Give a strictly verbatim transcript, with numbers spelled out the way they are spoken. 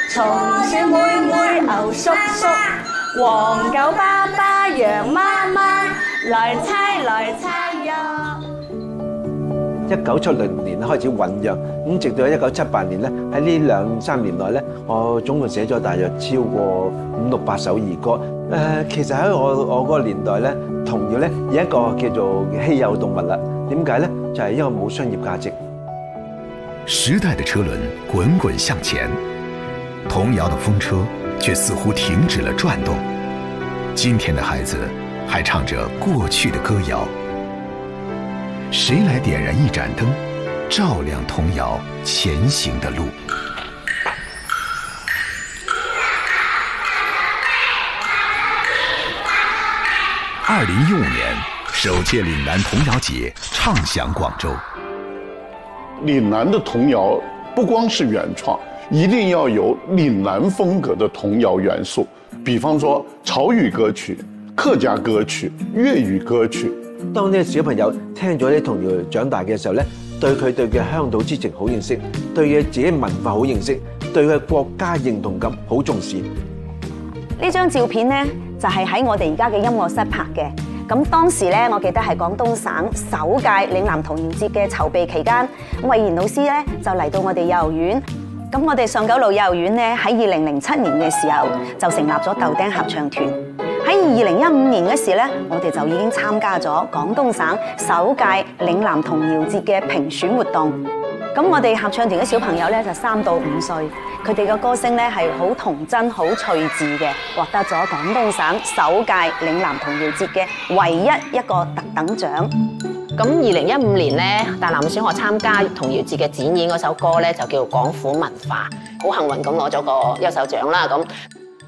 松鼠妹妹牛叔叔，黃狗爸爸羊媽媽，來猜來猜呀！ 一九七零年開始醖釀，咁直到一九七八年咧，喺呢兩三年內咧，我總共寫咗大約超過五六百首兒歌。誒，其實喺我我嗰個年代咧，童謠咧有一個叫做稀有動物啦。點解咧？就係因為冇商業價值。 時代的車輪滾滾向前，童謠的風車卻似乎停止了轉動。今天的孩子還唱着過去的歌謠。誰來點燃一盞燈，照亮童謠前行的路？二零一五年，首屆嶺南童謠節唱響廣州。 嶺南的童謠不光是原創，一定要有嶺南風格的童謠元素，比方說潮語歌曲、客家歌曲、粵語歌曲。 當呢個小朋友聽咗啲童謠長大嘅時候咧，對佢對嘅鄉土之情好認識，對佢自己文化好認識，對佢國家認同感好重視。 呢張照片咧就係喺我哋而家嘅音樂室拍嘅。咁當時咧，我記得係廣東省首屆嶺南童謠節嘅籌備期間，魏然老師咧就嚟到我哋幼兒園。咁我哋上九路幼兒園咧喺二零零七年嘅時候就成立咗豆丁合唱團。喺二零一五年嘅時咧，我哋就已經參加咗廣東省首屆嶺南童謠節嘅評選活動。咁我哋合唱團嘅小朋友咧就三到五歲，佢哋嘅歌聲咧係好童真、好趣致嘅，獲得咗廣東省首屆嶺南童謠節嘅唯一一個特等獎。 咁二零一五年咧，大南小學參加童謠節嘅展演嗰首歌咧就叫《廣府文化》，好幸運咁攞咗個優秀獎啦咁。